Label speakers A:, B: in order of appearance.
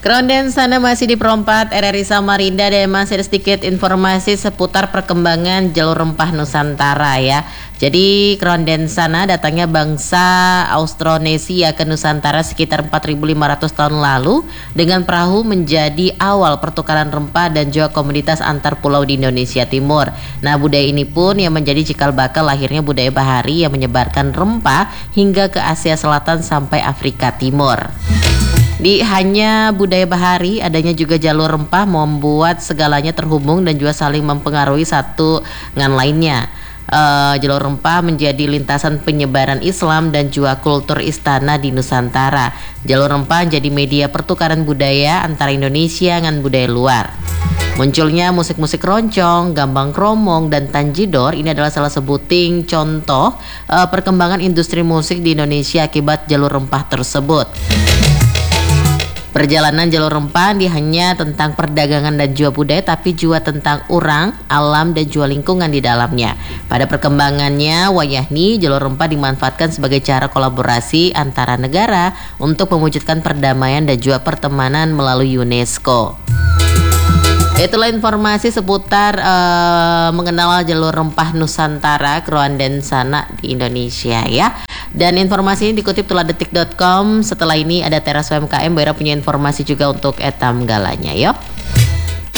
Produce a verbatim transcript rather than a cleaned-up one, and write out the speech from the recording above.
A: Kronden sana masih di Perempat R R I Samarinda dan masih ada sedikit informasi seputar perkembangan jalur rempah Nusantara ya. Jadi Kronden sana datangnya bangsa Austronesia ke Nusantara sekitar empat ribu lima ratus tahun lalu dengan perahu menjadi awal pertukaran rempah dan juga komoditas antar pulau di Indonesia Timur. Nah, budaya ini pun yang menjadi cikal bakal lahirnya budaya bahari yang menyebarkan rempah hingga ke Asia Selatan sampai Afrika Timur. Di hanya budaya bahari, adanya juga jalur rempah membuat segalanya terhubung dan juga saling mempengaruhi satu dengan lainnya. Uh, jalur rempah menjadi lintasan penyebaran Islam dan juga kultur istana di Nusantara. Jalur rempah jadi media pertukaran budaya antara Indonesia dengan budaya luar. Munculnya musik-musik roncong, gambang kromong, dan tanjidor ini adalah salah sebuting contoh uh, perkembangan industri musik di Indonesia akibat jalur rempah tersebut. Perjalanan jalur rempah di hanya tentang perdagangan dan juga budaya, tapi juga tentang orang, alam, dan juga lingkungan di dalamnya. Pada perkembangannya, wayahni jalur rempah dimanfaatkan sebagai cara kolaborasi antara negara untuk mewujudkan perdamaian dan juga pertemanan melalui UNESCO. Itulah informasi seputar uh, mengenal jalur rempah Nusantara Kronden sana di Indonesia ya. Dan informasi ini dikutip tuladetik dot com. Setelah ini ada Teras U M K M, Mbak Ira punya informasi juga untuk etam galanya, yuk.